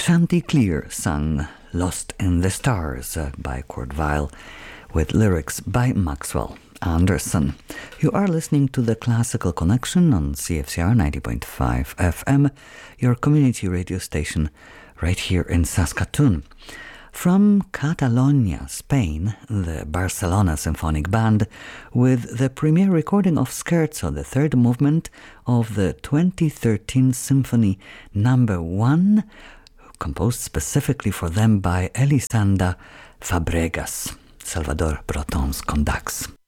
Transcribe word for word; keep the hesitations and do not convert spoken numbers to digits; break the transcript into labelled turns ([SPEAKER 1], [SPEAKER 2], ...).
[SPEAKER 1] Chanticleer sang Lost in the Stars uh, by Kurt Weill with lyrics by Maxwell Anderson. You are listening to the Classical Connection on C F C R ninety point five F M, your community radio station right here in Saskatoon. From Catalonia, Spain, the Barcelona Symphonic Band with the premiere recording of Scherzo, the third movement of the twenty thirteen Symphony number one, composed specifically for them by Elisanda Fabregas. Salvador Brotons conducts.